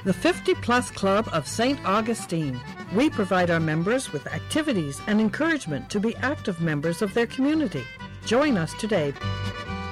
The 50 Plus Club of St. Augustine. We provide our members with activities and encouragement to be active members of their community. Join us today.